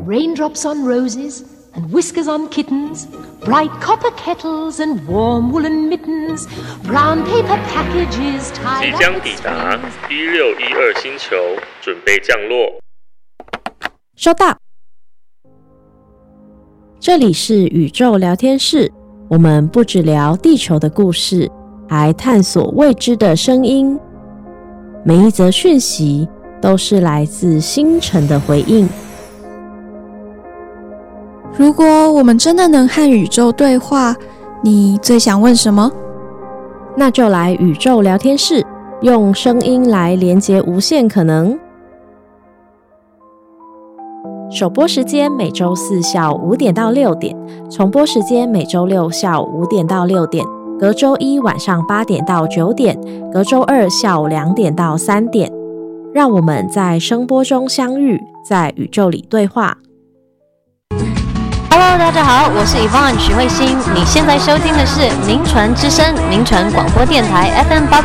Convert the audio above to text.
Raindrops on roses and whiskers on kittens, bright copper kettles and warm woolen mittens, brown paper packages 即 tied up 将 with 抵达 strings. 1612星球，准备降落。 收到。这里是宇宙聊天室，我们不只聊地球的故事，还探索未知的声音。每一则讯息都是来自星辰的回应。 如果我们真的能和宇宙对话，你最想问什么？ 那就来宇宙聊天室，用声音来连接无限可能。首播时间每周四下午5点到6点，重播时间每周六下午5点到6点，隔周一晚上8点到9点，隔周二下午2点到3点。让我们在声波中相遇，在宇宙里对话。 Hello， 大家好，我是 Yvonne 许慧欣，你现在收听的是名传之声，名传广播电台 FM